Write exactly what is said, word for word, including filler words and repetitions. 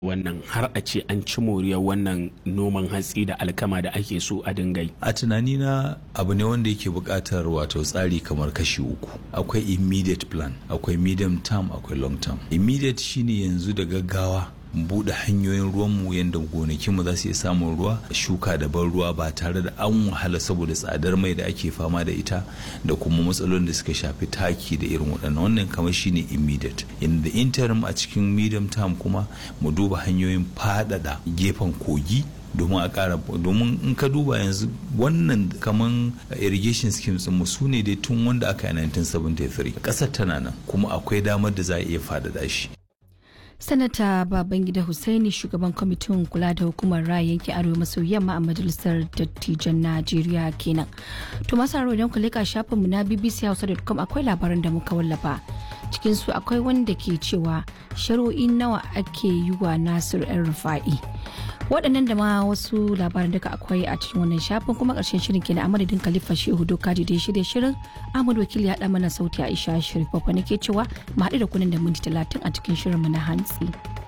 wannan har a ce an ci moriyar wannan noman hatsi da alkama da ake so a dinga yi? A tunanina abu ne wanda yake buƙatar wato tsari kamar kashi uku. Akwai immediate plan, akwai medium term, akwai long term. Immediate shine yanzu da gaggawa buɗe hanyoyin ruwanmu yadda gonakinmu za su iya samun ruwa, shuka da ban ruwa ba tare da an wahala saboda tsadar mai da ake fama da ita da kuma matsalolin da suka shafi taki da irin waɗannan. Wannan kamar shine immediate. In the interim a cikin medium term kuma mu duba hanyoyin faɗaɗa gefen kogi domin a ƙara, domin in ka duba yanzu wannan kaman irrigation schemes mu su ne dai tun wanda aka yi nineteen seventy-three ƙasar tana nan kuma akwai damar da za a iya faɗaɗa shi. Sanata Babangida Hussaini, shugaban kwamitin kula da hukumar raya yankin arewa maso yamma a majalisar dattijan Najeriya kenan. To masu haro idan ku leka shafinmu na b b c hausa dot com akwai labaran da muka wallafa. Cikin su akwai wanda ke cewa shari'o'i nawa ake yi wa Nasir El Rufa'i. Waɗannan da ma wasu labaran duka akwai a cikin wannan shafin, kuma ƙarshen shirin kenan a madadin Khalifa Shehu Dokaji da ya shirya shirin. Ahmad Wakili ya ɗa mana sauti Aisha Sharif Babba nake cewa mu haɗu da kunan da minti talatin a cikin shirinmu na hantsi.